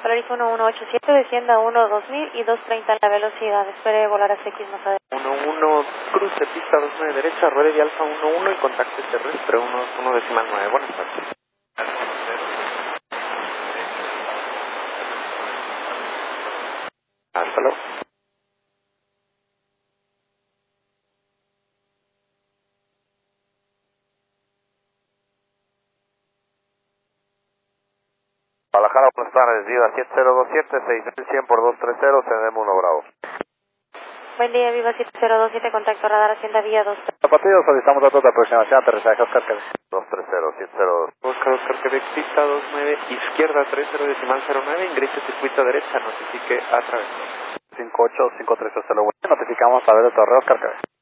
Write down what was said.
Polaris 1187, descienda 2000 y 230 la velocidad. Espere volar a CX más adelante. 11, cruce pista 29 derecha, ruede de Alfa 11 y contacte terrestre 1,9. Buenas tardes. Hasta luego. Guadalajara, buenas tardes, Viva 7027, 6100 por 230, CDM 1 Bravo. Buen día, Viva 7027, contacto radar Hacienda Vía 2. Zapatillo, solicitamos datos de aproximación, aterrizaje, Oscar Quebec. 230, 702. Oscar Quebec, pista 29, izquierda 30,09, ingrese circuito derecha, notifique a través. 5853, notificamos a ver el torreo, Oscar Quebec.